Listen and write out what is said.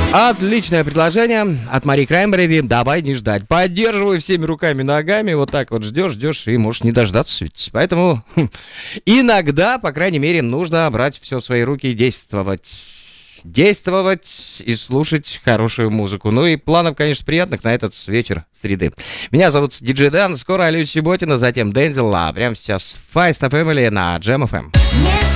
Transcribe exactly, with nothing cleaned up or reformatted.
Отличное предложение от Мари Краймбрери. Давай не ждать. Поддерживаю всеми руками, ногами. Вот так вот ждешь, ждешь и можешь не дождаться. Ведь. Поэтому иногда, по крайней мере, нужно брать все в свои руки и действовать. Действовать и слушать хорошую музыку. Ну и планов, конечно, приятных на этот вечер среды. Меня зовут Диджей Дэн. Скоро Алю Сиботина, затем Дензел. А прямо сейчас Файста Фэмили на Джем эф эм.